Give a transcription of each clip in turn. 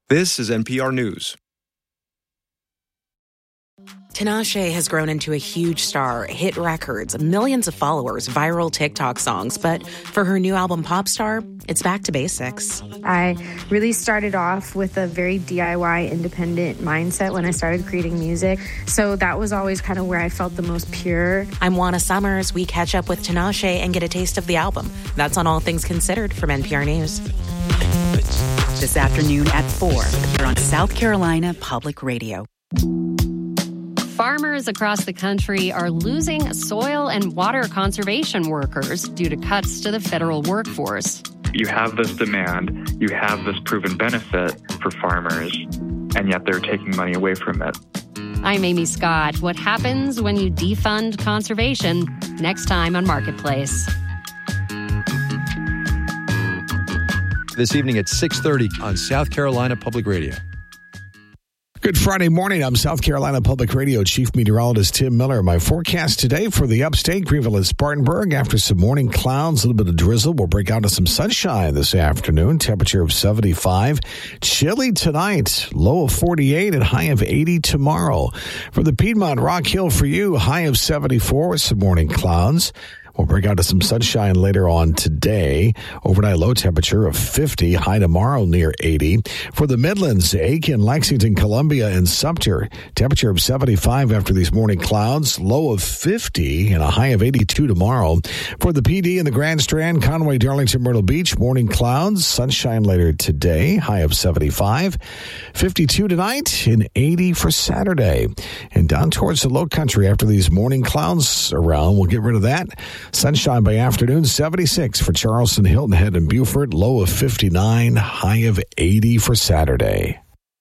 This is NPR News. Tinashe has grown into a huge star, hit records, millions of followers, viral TikTok songs. But for her new album, Popstar, it's back to basics. I really started off with a very DIY independent mindset when I started creating music. So that was always kind of where I felt the most pure. I'm Juana Summers. We catch up with Tinashe and get a taste of the album. That's on All Things Considered from NPR News. This afternoon at 4, you're on South Carolina Public Radio. Farmers across the country are losing soil and water conservation workers due to cuts to the federal workforce. You have this demand, you have this proven benefit for farmers, and yet they're taking money away from it. I'm Amy Scott. What happens when you defund conservation? Next time on Marketplace. This evening at 6:30 on South Carolina Public Radio. Good Friday morning. I'm South Carolina Public Radio Chief Meteorologist Tim Miller. My forecast today for the upstate, Greenville and Spartanburg. After some morning clouds, a little bit of drizzle, we'll break out to some sunshine this afternoon. Temperature of 75. Chilly tonight. Low of 48 and high of 80 tomorrow. For the Piedmont Rock Hill for you, high of 74 with some morning clouds. We'll break out to some sunshine later on today. Overnight low temperature of 50, high tomorrow near 80. For the Midlands, Aiken, Lexington, Columbia, and Sumter, temperature of 75 after these morning clouds, low of 50, and a high of 82 tomorrow. For the PD in the Grand Strand, Conway, Darlington, Myrtle Beach, morning clouds, sunshine later today, high of 75, 52 tonight, and 80 for Saturday. And down towards the low country after these morning clouds around, we'll get rid of that. Sunshine by afternoon, 76 for Charleston, Hilton Head, and Beaufort. Low of 59, high of 80 for Saturday.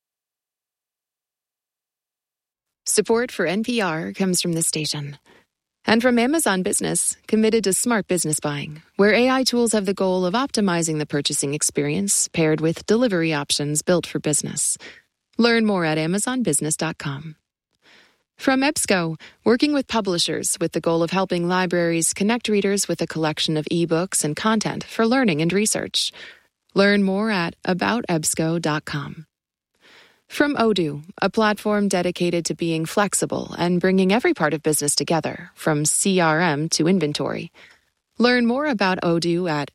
Support for NPR comes from this station. And from Amazon Business, committed to smart business buying, where AI tools have the goal of optimizing the purchasing experience paired with delivery options built for business. Learn more at amazonbusiness.com. From EBSCO, working with publishers with the goal of helping libraries connect readers with a collection of ebooks and content for learning and research. Learn more at aboutebsco.com. From Odoo, a platform dedicated to being flexible and bringing every part of business together, from CRM to inventory. Learn more about Odoo at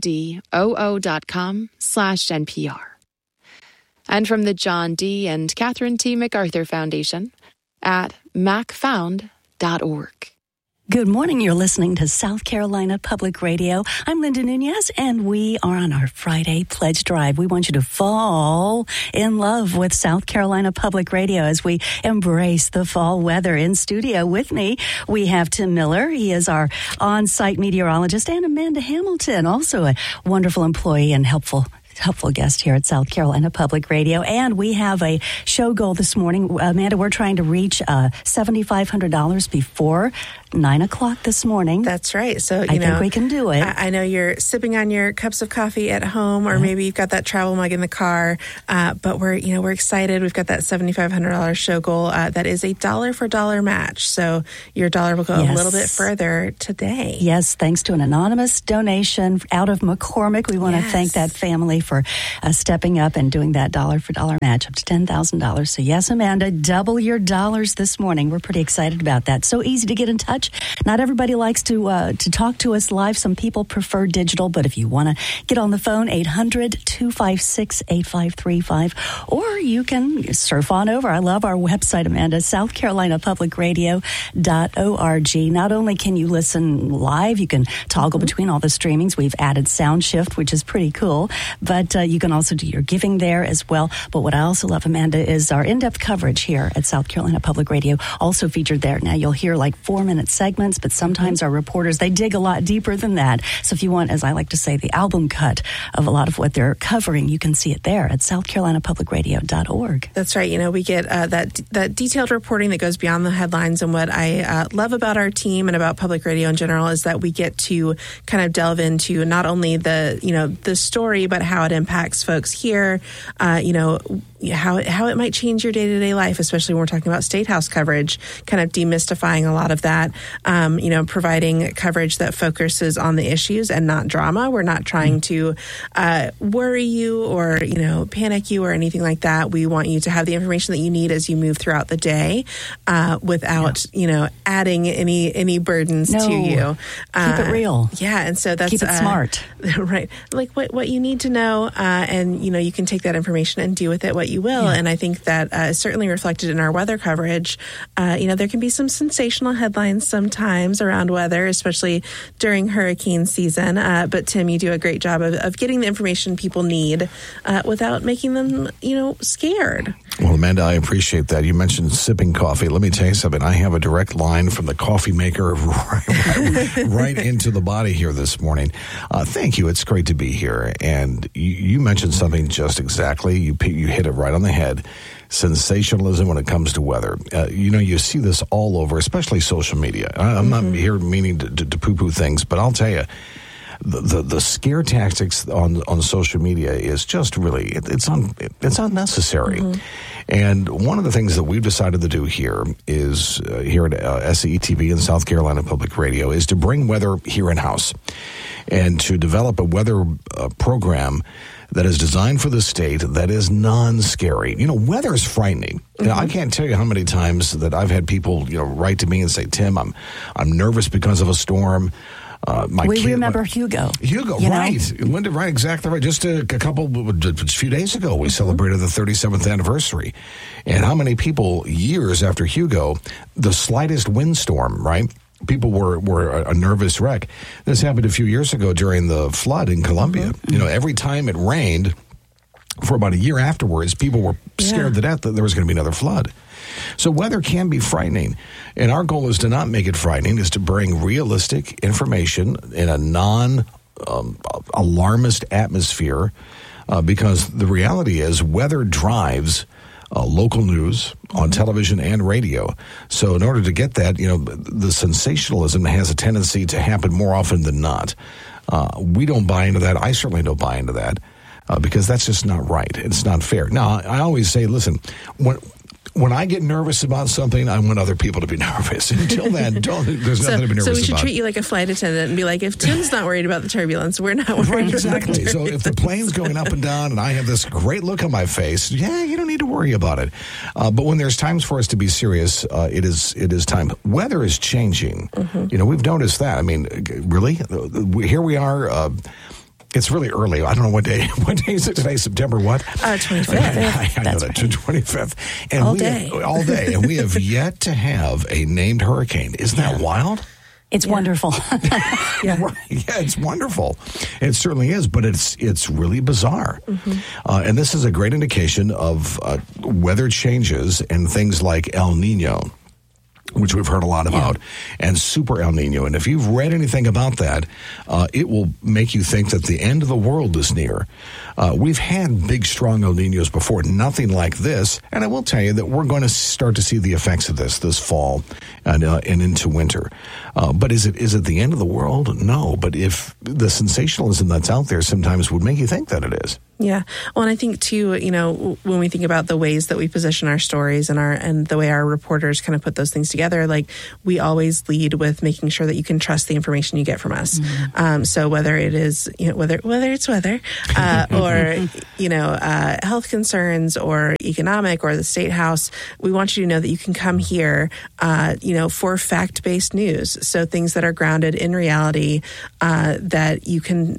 odoo.com/NPR. And from the John D. and Catherine T. MacArthur Foundation, at macfound.org. Good morning. You're listening to South Carolina Public Radio. I'm Linda Nunez, and we are on our Friday pledge drive. We want you to fall in love with South Carolina Public Radio as we embrace the fall weather. In studio with me, we have Tim Miller. He is our on-site meteorologist, and Amanda Hamilton, also a wonderful employee and helpful guest here at South Carolina Public Radio. And we have a show goal this morning. Amanda, we're trying to reach $7,500 before 9 o'clock this morning. That's right. So, I think we can do it. I know you're sipping on your cups of coffee at home, or maybe you've got that travel mug in the car. But we're excited. We've got that $7,500 show goal. That is a dollar for dollar match. So your dollar will go a little bit further today. Yes. Thanks to an anonymous donation out of McCormick. We want to thank that family for stepping up and doing that dollar for dollar match up to $10,000. So yes, Amanda, double your dollars this morning. We're pretty excited about that. So easy to get in touch. Not everybody likes to talk to us live. Some people prefer digital, but if you want to get on the phone, 800-256-8535, or you can surf on over. I love our website, Amanda, southcarolinapublicradio.org. Not only can you listen live, you can toggle between all the streamings. We've added Sound Shift, which is pretty cool, but you can also do your giving there as well. But what I also love, Amanda, is our in-depth coverage here at South Carolina Public Radio, also featured there. Now, you'll hear like 4-minute segments, but sometimes our reporters, they dig a lot deeper than that. So if you want, as I like to say, the album cut of a lot of what they're covering, you can see it there at southcarolinapublicradio.org. That's right. You know, we get that detailed reporting that goes beyond the headlines. And what I love about our team and about public radio in general is that we get to kind of delve into not only the story, but how it impacts folks here. how it might change your day-to-day life, especially when we're talking about State House coverage, kind of demystifying a lot of that, providing coverage that focuses on the issues and not drama. We're not trying to worry you or, panic you or anything like that. We want you to have the information that you need as you move throughout the day without, adding any burdens to you. Keep it real. Yeah, and so that's... Keep it smart. Right. Like what you need to know, and, you can take that information and do with it what you will. Yeah. And I think that is certainly reflected in our weather coverage. There can be some sensational headlines sometimes around weather, especially during hurricane season. But Tim, you do a great job of getting the information people need without making them, scared. Well, Amanda, I appreciate that. You mentioned sipping coffee. Let me tell you something. I have a direct line from the coffee maker right into the body here this morning. Thank you. It's great to be here. And you mentioned something just exactly. You hit it right on the head. Sensationalism when it comes to weather. You see this all over, especially social media. I'm not here meaning to poo-poo things, but I'll tell you, the scare tactics on social media is just really it's unnecessary. Mm-hmm. And one of the things that we've decided to do here is here at SCETV and South Carolina Public Radio is to bring weather here in house and to develop a weather program that is designed for the state that is non-scary. Weather is frightening. Mm-hmm. I can't tell you how many times that I've had people write to me and say, Tim, I'm nervous because of a storm. We remember Hugo. Right. Linda, right, exactly right. Just a few days ago, we celebrated the 37th anniversary. And how many people, years after Hugo, the slightest windstorm, right? People were a nervous wreck. This happened a few years ago during the flood in Columbia. Mm-hmm. Every time it rained, for about a year afterwards, people were scared to death that there was going to be another flood. So weather can be frightening, and our goal is to not make it frightening, is to bring realistic information in a non-alarmist atmosphere, because the reality is weather drives local news on television and radio. So in order to get that, the sensationalism has a tendency to happen more often than not. We don't buy into that. I certainly don't buy into that because that's just not right. It's not fair. Now, I always say, listen, when I get nervous about something, I want other people to be nervous. Until then, there's nothing to be nervous about. So we should treat you like a flight attendant and be like, if Tim's not worried about the turbulence, we're not worried about exactly. The turbulence. So if the plane's going up and down and I have this great look on my face, you don't need to worry about it. But when there's times for us to be serious, it is time. Weather is changing. Mm-hmm. We've noticed that. I mean, really? Here we are. It's really early. I don't know what day. What day is it today? September what? 25th. I know that. 25th. And all day. And we have yet to have a named hurricane. Isn't that wild? It's wonderful. Yeah, it's wonderful. It certainly is, but it's really bizarre. Mm-hmm. And this is a great indication of weather changes and things like El Nino, which we've heard a lot about, and Super El Nino. And if you've read anything about that, it will make you think that the end of the world is near. We've had big, strong El Ninos before, nothing like this. And I will tell you that we're going to start to see the effects of this fall and into winter. But is it the end of the world? No. But if the sensationalism that's out there sometimes would make you think that it is. Yeah. Well, and I think too, when we think about the ways that we position our stories and the way our reporters kind of put those things together, like we always lead with making sure that you can trust the information you get from us. Mm-hmm. So whether it is, whether it's weather, or, health concerns or economic or the State House, we want you to know that you can come here, for fact-based news. So things that are grounded in reality, that you can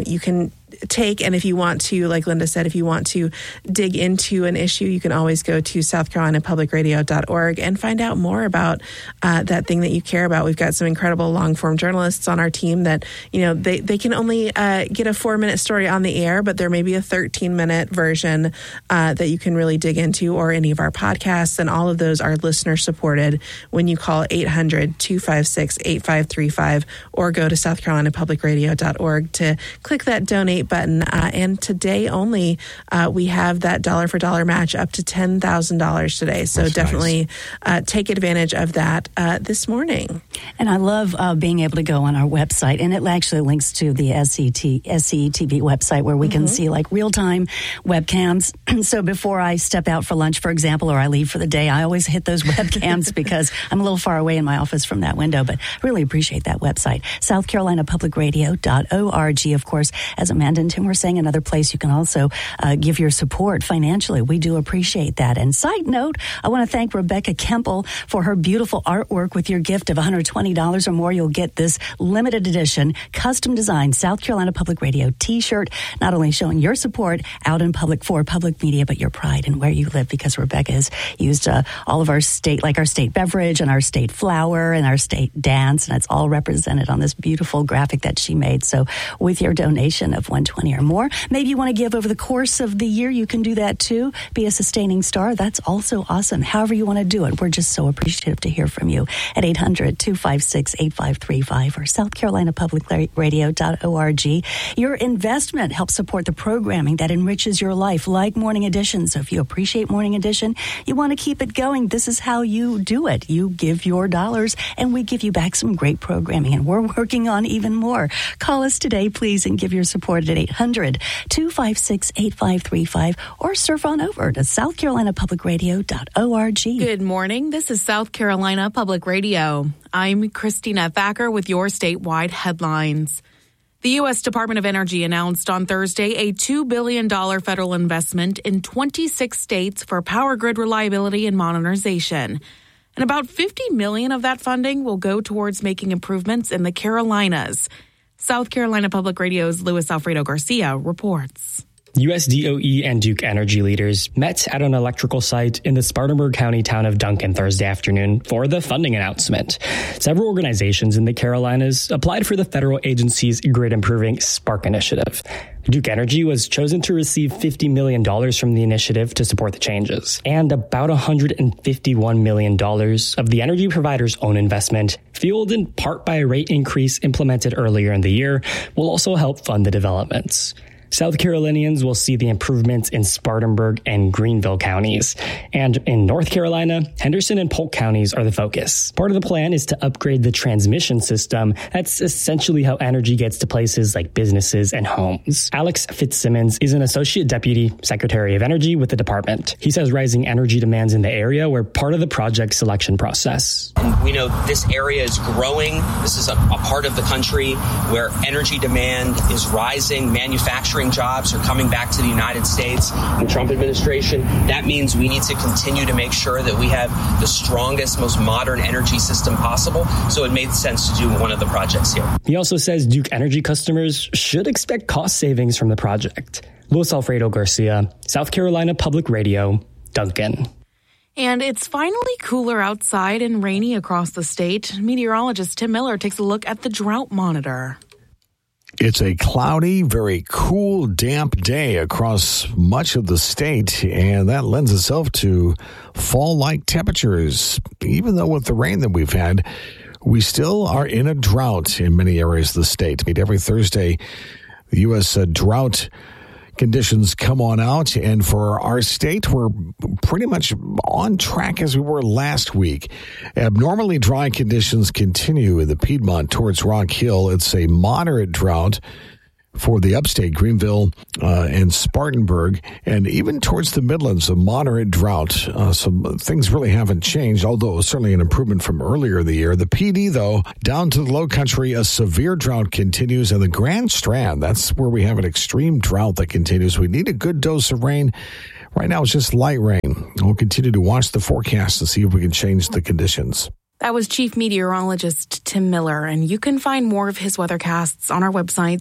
take. And if you want to, like Linda said, if you want to dig into an issue, you can always go to southcarolinapublicradio.org and find out more about that thing that you care about. We've got some incredible long-form journalists on our team that, they can only get a 4-minute story on the air, but there may be a 13-minute version that you can really dig into, or any of our podcasts. And all of those are listener-supported when you call 800-256-8535 or go to southcarolinapublicradio.org to click that donate donate button. And today only, we have that dollar for dollar match up to $10,000 today. So that's definitely take advantage of that this morning. And I love being able to go on our website, and it actually links to the SCTV website where we can see like real-time webcams. So before I step out for lunch, for example, or I leave for the day, I always hit those webcams because I'm a little far away in my office from that window, but really appreciate that website. SouthCarolinaPublicRadio.org. Of course, as Amanda and Tim were saying, another place you can also give your support financially. We do appreciate that. And side note, I want to thank Rebecca Kemple for her beautiful artwork. With your gift of $120 or more, you'll get this limited edition, custom designed South Carolina Public Radio t-shirt, not only showing your support out in public for public media, but your pride in where you live, because Rebecca has used all of our state, like our state beverage and our state flower and our state dance, and it's all represented on this beautiful graphic that she made. So with your donation of $120 or more, maybe you want to give over the course of the year, you can do that too. Be a sustaining star. That's also awesome. However you want to do it. We're just so appreciative to hear from you at 800-256-8535 or SouthCarolinaPublicRadio.org. Your investment helps support the programming that enriches your life, like Morning Edition. So if you appreciate Morning Edition, you want to keep it going, this is how you do it. You give your dollars, and we give you back some great programming, and we're working on even more. Call us today, please, and give your support at 800-256-8535 or surf on over to SouthCarolinaPublicRadio.org. Good morning. This is South Carolina Public Radio. I'm Christina Thacker with your statewide headlines. The U.S. Department of Energy announced on Thursday a $2 billion federal investment in 26 states for power grid reliability and modernization. And about $50 million of that funding will go towards making improvements in the Carolinas. South Carolina Public Radio's Luis Alfredo Garcia reports. U.S. DOE and Duke Energy leaders met at an electrical site in the Spartanburg County town of Duncan Thursday afternoon for the funding announcement. Several organizations in the Carolinas applied for the federal agency's Grid Improving Spark initiative. Duke Energy was chosen to receive $50 million from the initiative to support the changes. And about $151 million of the energy provider's own investment, fueled in part by a rate increase implemented earlier in the year, will also help fund the developments. South Carolinians will see the improvements in Spartanburg and Greenville counties. And in North Carolina, Henderson and Polk counties are the focus. Part of the plan is to upgrade the transmission system. That's essentially how energy gets to places like businesses and homes. Alex Fitzsimmons is an Associate Deputy Secretary of Energy with the department. He says rising energy demands in the area were part of the project selection process. And we know this area is growing. This is a part of the country where energy demand is rising. Manufacturing jobs are coming back to the United States. The Trump administration, that means we need to continue to make sure that we have the strongest, most modern energy system possible. So it made sense to do one of the projects here. He also says Duke Energy customers should expect cost savings from the project. Luis Alfredo Garcia, South Carolina Public Radio, Duncan. And it's finally cooler outside and rainy across the state. Meteorologist Tim Miller takes a look at the drought monitor. It's a cloudy, very cool, damp day across much of the state, and that lends itself to fall-like temperatures. Even though with the rain that we've had, we still are in a drought in many areas of the state. I mean, every Thursday, the U.S. drought conditions come on out, and for our state, we're pretty much on track as we were last week. Abnormally dry conditions continue in the Piedmont towards Rock Hill. It's a moderate drought for the upstate, Greenville and Spartanburg, and even towards the Midlands, a moderate drought. Some things really haven't changed, although it was certainly an improvement from earlier in the year. The PD, though, down to the low country, a severe drought continues, and the Grand Strand, that's where we have an extreme drought that continues. We need a good dose of rain. Right now, it's just light rain. We'll continue to watch the forecast to see if we can change the conditions. That was Chief Meteorologist Tim Miller, and you can find more of his weathercasts on our website,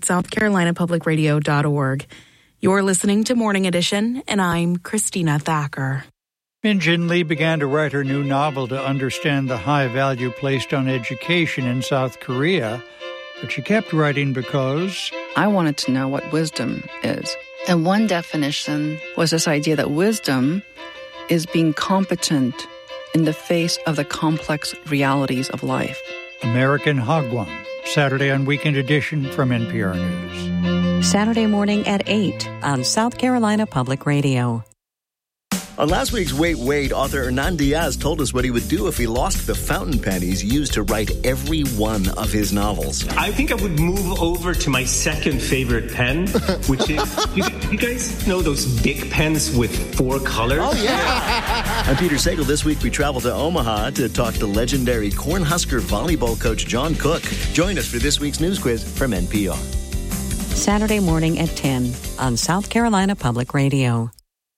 SouthCarolinaPublicRadio.org. You're listening to Morning Edition, and I'm Christina Thacker. Min Jin Lee began to write her new novel to understand the high value placed on education in South Korea, but she kept writing because I wanted to know what wisdom is. And one definition was this idea that wisdom is being competent in the face of the complex realities of life. American Hagwon, Saturday on Weekend Edition from NPR News. Saturday morning at 8 on South Carolina Public Radio. On last week's Wait, Wait, author Hernan Diaz told us what he would do if he lost the fountain pen he's used to write every one of his novels. I think I would move over to my second favorite pen, which is, you guys know those big pens with 4 colors? Oh, yeah. I'm Peter Sagal. This week we travel to Omaha to talk to legendary Cornhusker volleyball coach John Cook. Join us for this week's news quiz from NPR. Saturday morning at 10 on South Carolina Public Radio.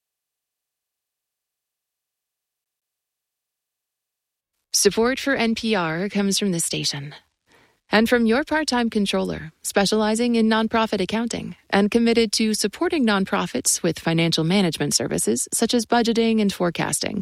Support for NPR comes from this station and from your part-time controller, specializing in nonprofit accounting and committed to supporting nonprofits with financial management services such as budgeting and forecasting.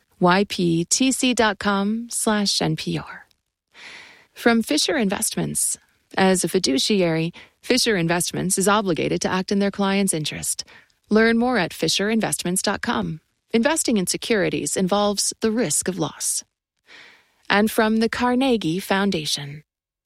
YPTC.com/NPR. From Fisher Investments. As a fiduciary, Fisher Investments is obligated to act in their client's interest. Learn more at FisherInvestments.com. Investing in securities involves the risk of loss. And from the Carnegie Foundation.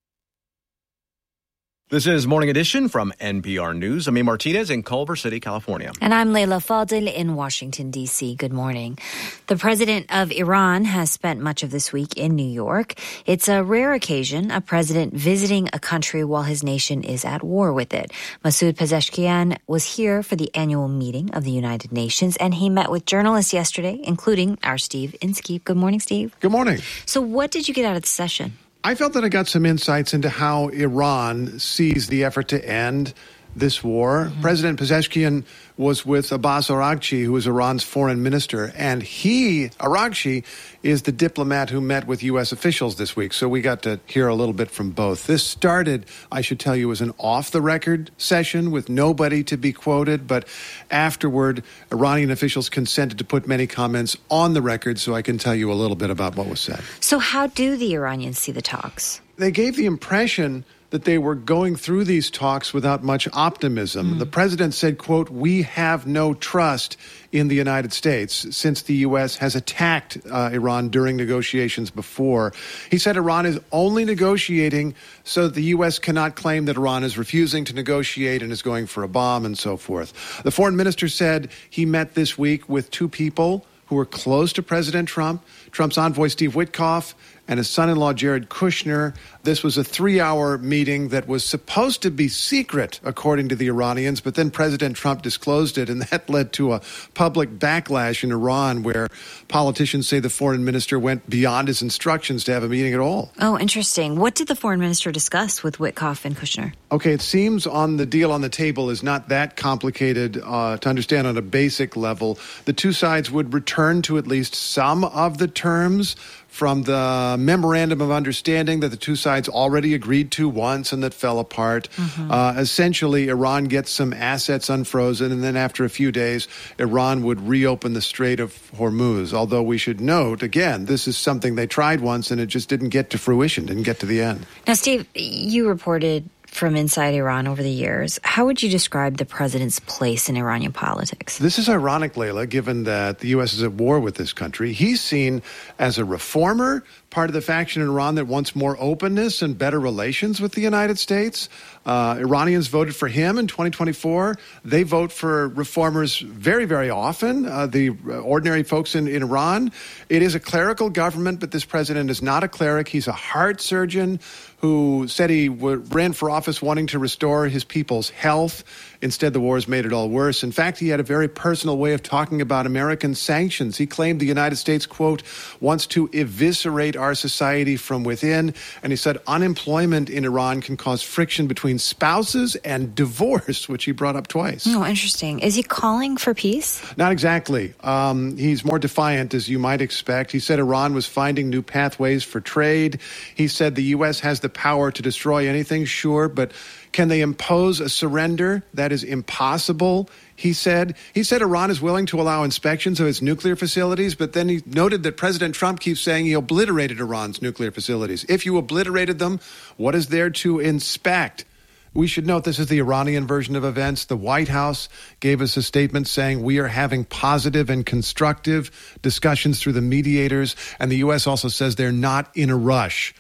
This is Morning Edition from NPR News. I'm A. Martinez in Culver City, California. And I'm Leila Fadel in Washington, D.C. Good morning. The president of Iran has spent much of this week in New York. It's a rare occasion, a president visiting a country while his nation is at war with it. Masoud Pezeshkian was here for the annual meeting of the United Nations, and he met with journalists yesterday, including our Steve Inskeep. Good morning, Steve. Good morning. So what did you get out of the session? I felt that I got some insights into how Iran sees the effort to end this war. Mm-hmm. President Pezeshkian was with Abbas Araghchi, who is Iran's foreign minister, and Araghchi, is the diplomat who met with U.S. officials this week, so we got to hear a little bit from both. This started, I should tell you, as an off-the-record session with nobody to be quoted, but afterward, Iranian officials consented to put many comments on the record, so I can tell you a little bit about what was said. So how do the Iranians see the talks? They gave the impression that they were going through these talks without much optimism. The president said, quote, "We have no trust in the United States," since the U.S. has attacked Iran during negotiations before. He said Iran is only negotiating so that the U.S. cannot claim that Iran is refusing to negotiate and is going for a bomb and so forth. The foreign minister said he met this week with 2 people who were close to President Trump, Trump's envoy Steve Witkoff and his son-in-law Jared Kushner. This was a 3-hour meeting that was supposed to be secret, according to the Iranians, but then President Trump disclosed it, and that led to a public backlash in Iran where politicians say the foreign minister went beyond his instructions to have a meeting at all. Oh, interesting. What did the foreign minister discuss with Witkoff and Kushner? Okay, it seems on the deal on the table is not that complicated to understand on a basic level. The 2 sides would return to at least some of the terms from the memorandum of understanding that the 2 sides already agreed to once and that fell apart. Mm-hmm. Essentially, Iran gets some assets unfrozen, and then after a few days, Iran would reopen the Strait of Hormuz. Although we should note, again, this is something they tried once and it just didn't get to fruition, didn't get to the end. Now, Steve, you reported from inside Iran over the years. How would you describe the president's place in Iranian politics? This is ironic, Leila, given that the U.S. is at war with this country. He's seen as a reformer, part of the faction in Iran that wants more openness and better relations with the United States. Iranians voted for him in 2024. They vote for reformers very, very often, the ordinary folks in Iran. It is a clerical government, but this president is not a cleric. He's a heart surgeon who said he ran for office wanting to restore his people's health. Instead, the war has made it all worse. In fact, he had a very personal way of talking about American sanctions. He claimed the United States, quote, wants to eviscerate our society from within. And he said unemployment in Iran can cause friction between spouses and divorce, which he brought up twice. Oh, interesting. Is he calling for peace? Not exactly. He's more defiant, as you might expect. He said Iran was finding new pathways for trade. He said the U.S. has the power to destroy anything, sure, but can they impose a surrender? That is impossible, he said. He said Iran is willing to allow inspections of its nuclear facilities, but then he noted that President Trump keeps saying he obliterated Iran's nuclear facilities. If you obliterated them, what is there to inspect? We should note this is the Iranian version of events. The White House gave us a statement saying we are having positive and constructive discussions through the mediators, and the U.S. also says they're not in a rush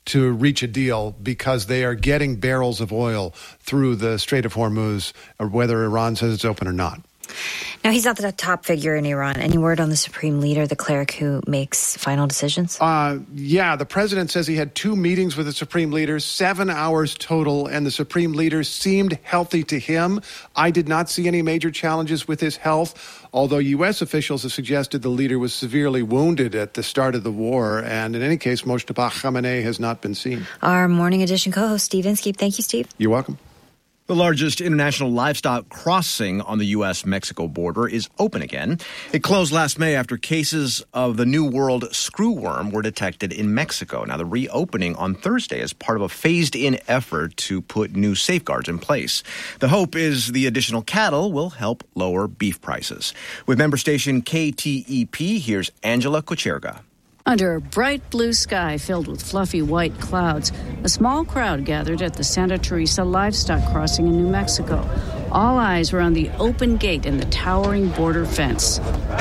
to reach a deal because they are getting barrels of oil through the Strait of Hormuz, or whether Iran says it's open or not. Now, he's not the top figure in Iran. Any word on the supreme leader, the cleric who makes final decisions? Yeah, the president says he had 2 meetings with the supreme leader, 7 hours total, and the supreme leader seemed healthy to him. I did not see any major challenges with his health, although U.S. officials have suggested the leader was severely wounded at the start of the war. And in any case, Mojtaba Khamenei has not been seen. Our Morning Edition co-host, Steve Inskeep. Thank you, Steve. You're welcome. The largest international livestock crossing on the U.S.-Mexico border is open again. It closed last May after cases of the New World screwworm were detected in Mexico. Now, the reopening on Thursday is part of a phased-in effort to put new safeguards in place. The hope is the additional cattle will help lower beef prices. With member station KTEP, here's Angela Kucherga. Under a bright blue sky filled with fluffy white clouds, a small crowd gathered at the Santa Teresa livestock crossing in New Mexico. All eyes were on the open gate and the towering border fence.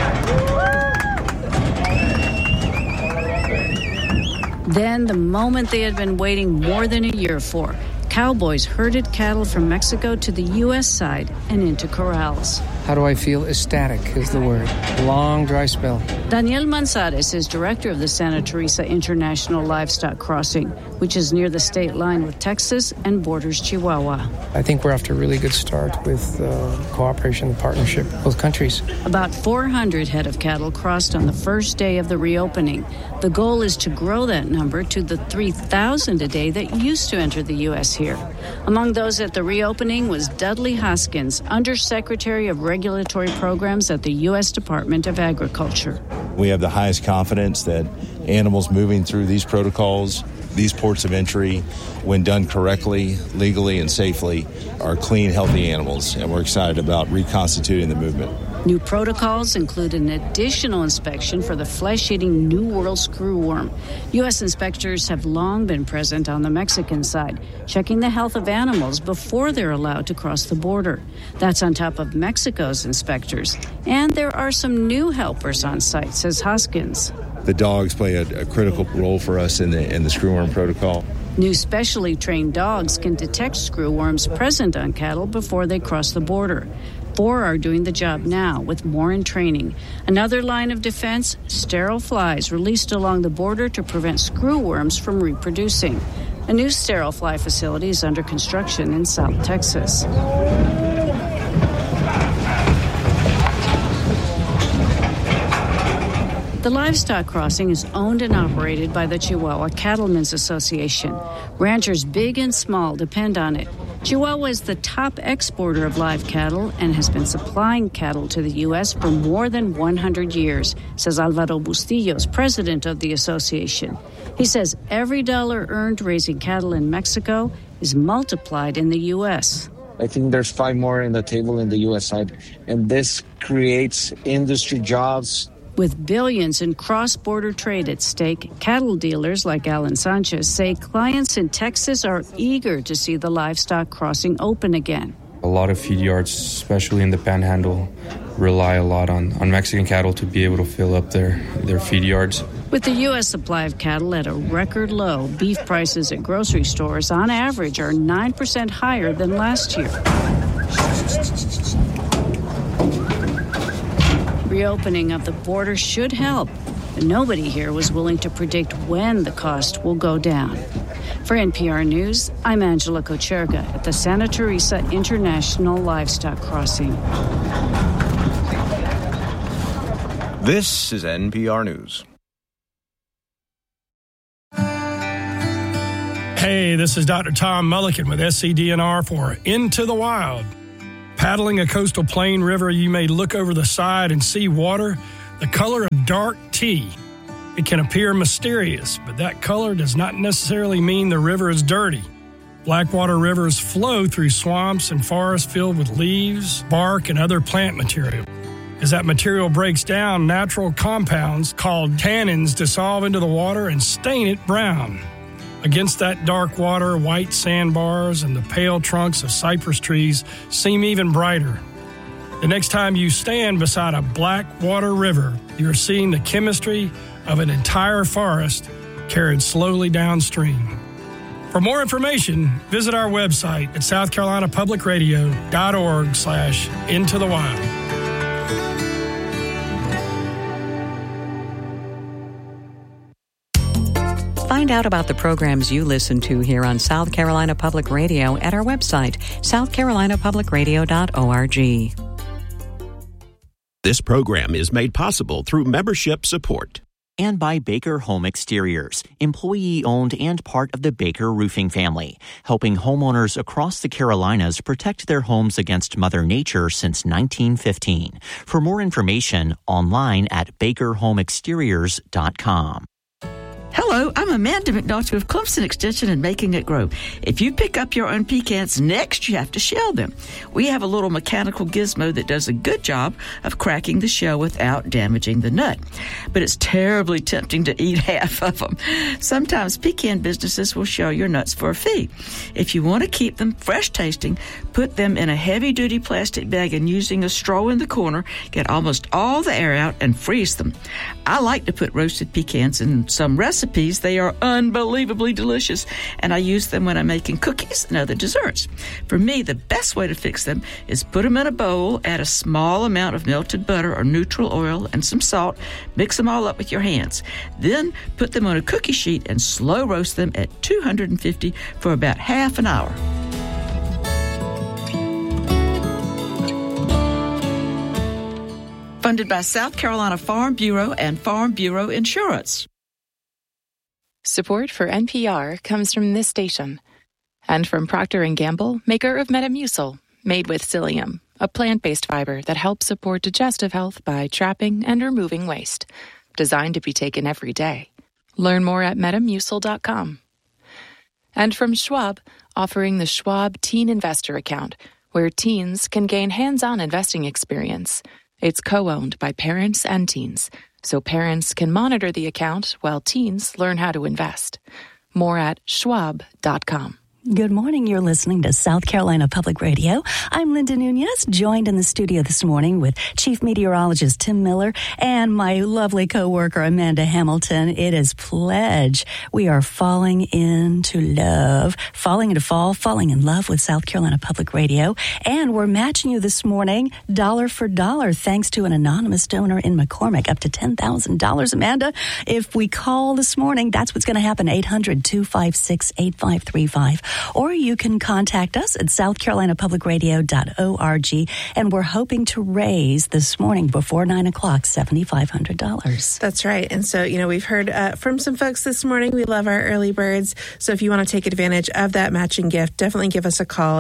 Then, the moment they had been waiting more than a year for, cowboys herded cattle from Mexico to the U.S. side and into corrals. How do I feel? Ecstatic is the word. Long, dry spell. Daniel Manzares is director of the Santa Teresa International Livestock Crossing, which is near the state line with Texas and borders Chihuahua. I think we're off to a really good start with cooperation and partnership with both countries. About 400 head of cattle crossed on the first day of the reopening. The goal is to grow that number to the 3,000 a day that used to enter the U.S. here. Among those at the reopening was Dudley Hoskins, Undersecretary of Regulatory Programs at the U.S. Department of Agriculture. We have the highest confidence that animals moving through these protocols, these ports of entry, when done correctly, legally, and safely, are clean, healthy animals, and we're excited about reconstituting the movement. New protocols include an additional inspection for the flesh-eating New World screwworm. U.S. inspectors have long been present on the Mexican side, checking the health of animals before they're allowed to cross the border. That's on top of Mexico's inspectors. And there are some new helpers on site, says Hoskins. The dogs play a critical role for us in the screwworm protocol. New specially trained dogs can detect screwworms present on cattle before they cross the border. 4 are doing the job now, with more in training. Another line of defense, sterile flies released along the border to prevent screwworms from reproducing. A new sterile fly facility is under construction in South Texas. The livestock crossing is owned and operated by the Chihuahua Cattlemen's Association. Ranchers big and small depend on it. Chihuahua is the top exporter of live cattle and has been supplying cattle to the U.S. for more than 100 years, says Alvaro Bustillos, president of the association. He says every dollar earned raising cattle in Mexico is multiplied in the U.S. I think there's 5 more in the table in the U.S. side, and this creates industry jobs. With billions in cross-border trade at stake, cattle dealers like Alan Sanchez say clients in Texas are eager to see the livestock crossing open again. A lot of feed yards, especially in the Panhandle, rely a lot on Mexican cattle to be able to fill up their feed yards. With the U.S. supply of cattle at a record low, beef prices at grocery stores on average are 9% higher than last year. Reopening of the border should help, but nobody here was willing to predict when the cost will go down. For NPR News, I'm Angela Kucherga at the Santa Teresa International Livestock Crossing. This is NPR News. Hey, this is Dr. Tom Mulliken with SCDNR for Into the Wild. Paddling a coastal plain river, you may look over the side and see water the color of dark tea. It can appear mysterious, but that color does not necessarily mean the river is dirty. Blackwater rivers flow through swamps and forests filled with leaves, bark, and other plant material. As that material breaks down, natural compounds called tannins dissolve into the water and stain it brown. Against that dark water, white sandbars and the pale trunks of cypress trees seem even brighter. The next time you stand beside a black water river, you're seeing the chemistry of an entire forest carried slowly downstream. For more information, visit our website at southcarolinapublicradio.org/Into the Wild. Find out about the programs you listen to here on South Carolina Public Radio at our website, southcarolinapublicradio.org. This program is made possible through membership support. And by Baker Home Exteriors, employee-owned and part of the Baker Roofing family, helping homeowners across the Carolinas protect their homes against Mother Nature since 1915. For more information, online at bakerhomeexteriors.com. Hello, I'm Amanda McNulty with Clemson Extension and Making It Grow. If you pick up your own pecans, next you have to shell them. We have a little mechanical gizmo that does a good job of cracking the shell without damaging the nut. But it's terribly tempting to eat half of them. Sometimes pecan businesses will shell your nuts for a fee. If you want to keep them fresh tasting, put them in a heavy-duty plastic bag and using a straw in the corner, get almost all the air out and freeze them. I like to put roasted pecans in some recipes. They are unbelievably delicious, and I use them when I'm making cookies and other desserts. For me, the best way to fix them is put them in a bowl, add a small amount of melted butter or neutral oil and some salt, mix them all up with your hands. Then put them on a cookie sheet and slow roast them at 250 for about half an hour. Funded by South Carolina Farm Bureau and Farm Bureau Insurance. Support for NPR comes from this station and from Procter & Gamble, maker of Metamucil, made with psyllium, a plant-based fiber that helps support digestive health by trapping and removing waste. Designed to be taken every day. Learn more at Metamucil.com. And from Schwab, offering the Schwab Teen Investor Account, where teens can gain hands-on investing experience. It's co-owned by parents and teens, so parents can monitor the account while teens learn how to invest. More at schwab.com. Good morning. You're listening to South Carolina Public Radio. I'm Linda Nunez, joined in the studio this morning with Chief Meteorologist Tim Miller and my lovely coworker Amanda Hamilton. It is Pledge. We are falling into love, falling into fall, falling in love with South Carolina Public Radio. And we're matching you this morning dollar for dollar thanks to an anonymous donor in McCormick, up to $10,000. Amanda, if we call this morning, that's what's going to happen. 800-256-8535. Or you can contact us at southcarolinapublicradio.org, and we're hoping to raise this morning before 9 o'clock $7,500. That's right. And so, we've heard from some folks this morning. We love our early birds. So if you want to take advantage of that matching gift, definitely give us a call,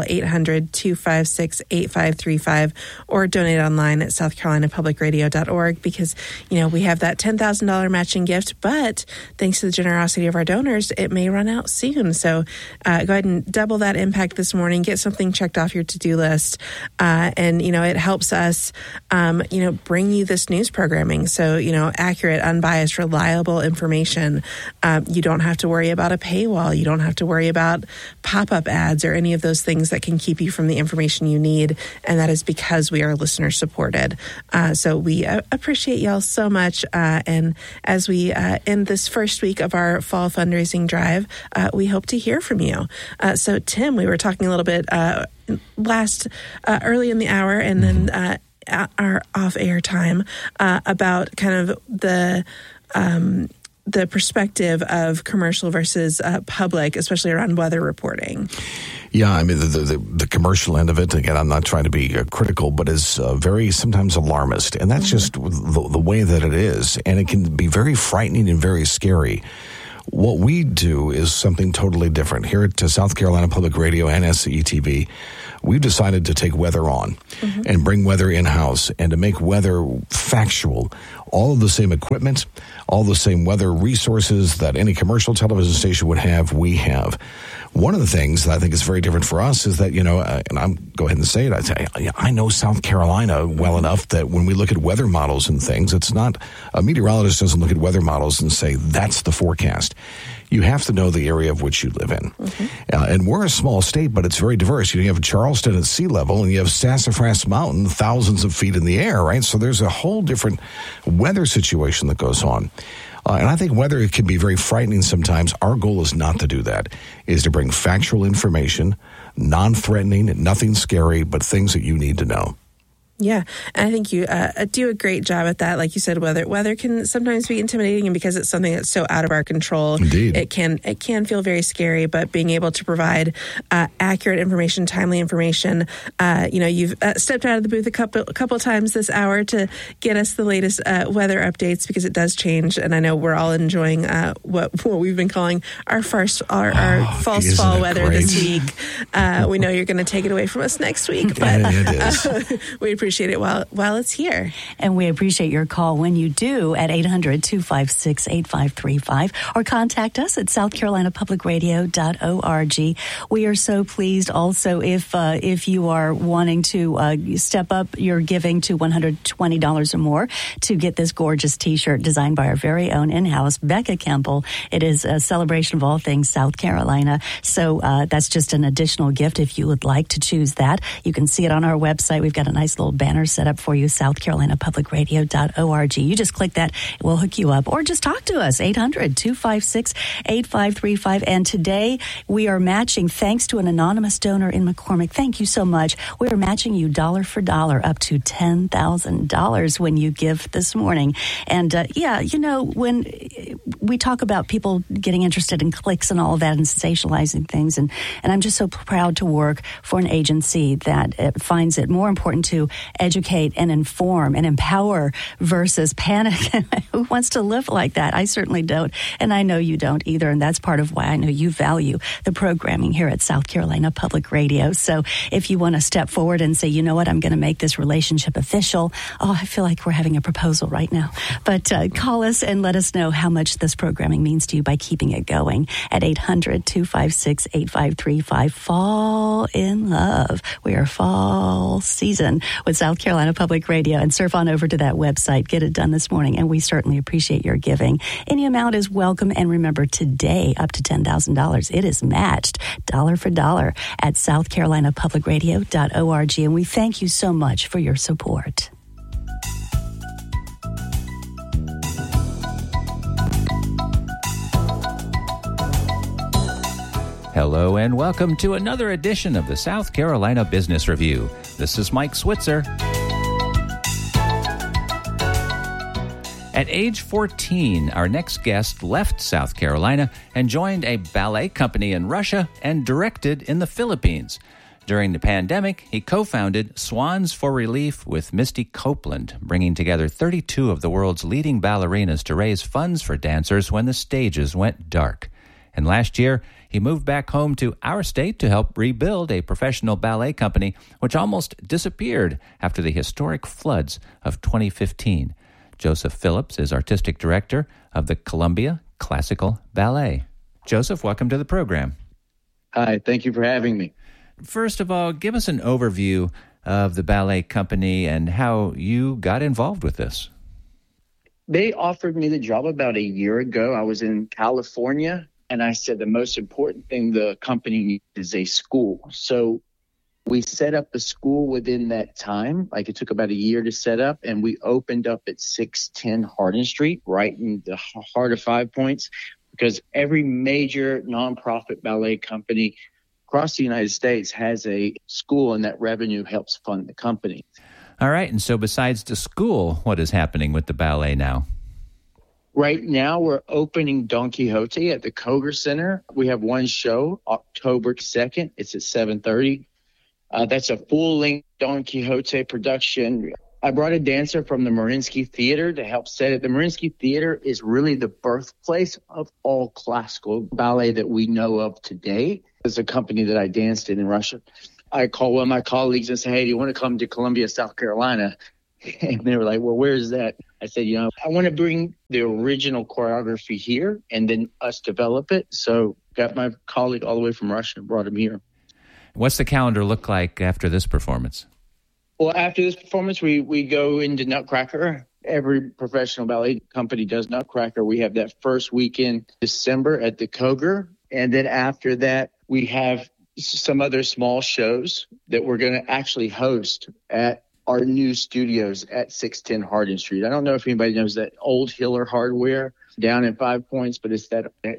800-256-8535, or donate online at southcarolinapublicradio.org, because, we have that $10,000 matching gift, but thanks to the generosity of our donors, it may run out soon. So go ahead and double that impact this morning. Get something checked off your to-do list. And, it helps us, bring you this news programming. So, accurate, unbiased, reliable information. You don't have to worry about a paywall. You don't have to worry about pop-up ads or any of those things that can keep you from the information you need. And that is because we are listener supported. So we appreciate y'all so much. And as we end this first week of our fall fundraising drive, we hope to hear from you. So, Tim, we were talking a little bit early in the hour and then our off-air time about kind of the perspective of commercial versus public, especially around weather reporting. Yeah, I mean, the commercial end of it, again, I'm not trying to be critical, but is very sometimes alarmist. And that's just the way that it is. And it can be very frightening and very scary. What we do is something totally different. Here at South Carolina Public Radio and SCETV, we've decided to take weather on and bring weather in-house and to make weather factual. All of the same equipment, all the same weather resources that any commercial television station would have, we have. One of the things that I think is very different for us is that, and I'm go ahead and say it, I know South Carolina well enough that when we look at weather models and things, it's not, a meteorologist doesn't look at weather models and say, that's the forecast. You have to know the area of which you live in. And we're a small state, but it's very diverse. You have Charleston at sea level, and you have Sassafras Mountain thousands of feet in the air, right? So there's a whole different weather situation that goes on. And I think whether it can be very frightening sometimes, our goal is not to do that, is to bring factual information, non-threatening, nothing scary, but things that you need to know. Yeah, and I think you do a great job at that. Like you said, weather can sometimes be intimidating, and because it's something that's so out of our control, indeed, it can feel very scary. But being able to provide accurate information, timely information, you've stepped out of the booth a couple times this hour to get us the latest weather updates, because it does change. And I know we're all enjoying what we've been calling our false fall weather this week. We know you're going to take it away from us next week, but we appreciate it while it's here. And we appreciate your call when you do at 800-256-8535 or contact us at southcarolinapublicradio.org. We are so pleased also if you are wanting to step up your giving to $120 or more to get this gorgeous T-shirt designed by our very own in-house Becca Campbell. It is a celebration of all things South Carolina. So that's just an additional gift if you would like to choose that. You can see it on our website. We've got a nice little banner set up for you, southcarolinapublicradio.org. You just click that, we'll hook you up, or just talk to us, 800-256-8535. And today we are matching, thanks to an anonymous donor in McCormick, thank you so much, we are matching you dollar for dollar up to $10,000 when you give this morning. And when we talk about people getting interested in clicks and all of that and sensationalizing things, and I'm just so proud to work for an agency that finds it more important to educate and inform and empower versus panic. Who wants to live like that? I certainly don't. And I know you don't either. And that's part of why I know you value the programming here at South Carolina Public Radio. So if you want to step forward and say, you know what, I'm going to make this relationship official. Oh, I feel like we're having a proposal right now. But call us and let us know how much this programming means to you by keeping it going at 800-256-8535. Fall in love. We are fall season with South Carolina Public Radio, and surf on over to that website. Get it done this morning, and we certainly appreciate your giving. Any amount is welcome, and remember, today up to $10,000. It is matched dollar for dollar at southcarolinapublicradio.org, and we thank you so much for your support. Hello and welcome to another edition of the South Carolina Business Review. This is Mike Switzer. At age 14, our next guest left South Carolina and joined a ballet company in Russia and directed in the Philippines. During the pandemic, he co-founded Swans for Relief with Misty Copeland, bringing together 32 of the world's leading ballerinas to raise funds for dancers when the stages went dark. And last year, he moved back home to our state to help rebuild a professional ballet company which almost disappeared after the historic floods of 2015. Joseph Phillips is artistic director of the Columbia Classical Ballet. Joseph, welcome to the program. Hi, thank you for having me. First of all, give us an overview of the ballet company and how you got involved with this. They offered me the job about a year ago. I was in California, and I said the most important thing the company needs is a school. So we set up the school within that time. Like, it took about a year to set up, and we opened up at 610 Hardin Street, right in the heart of 5 Points, because every major nonprofit ballet company across the United States has a school, and that revenue helps fund the company. All right. And so besides the school, what is happening with the ballet now? Right now, we're opening Don Quixote at the Koger Center. We have one show, October 2nd. It's at 7:30. That's a full-length Don Quixote production. I brought a dancer from the Mariinsky Theater to help set it. The Mariinsky Theater is really the birthplace of all classical ballet that we know of today. It's a company that I danced in Russia. I call one of my colleagues and say, hey, do you want to come to Columbia, South Carolina? And they were like, well, where is that? I said, I want to bring the original choreography here and then us develop it. So got my colleague all the way from Russia and brought him here. What's the calendar look like after this performance? Well, after this performance, we go into Nutcracker. Every professional ballet company does Nutcracker. We have that first weekend, December, at the Koger. And then after that, we have some other small shows that we're going to actually host at our new studios at 610 Hardin Street. I don't know if anybody knows that old Hiller Hardware down in 5 Points, but it's that